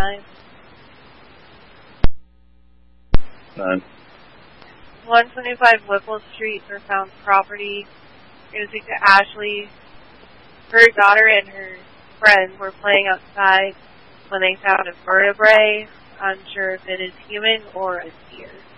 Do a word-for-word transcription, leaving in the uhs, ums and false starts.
nine. Nine. one twenty-five Whipple Street, her found property. Going to speak to Ashley. Her daughter and her friend were playing outside when they found a vertebrae. Unsure if it is human or a deer.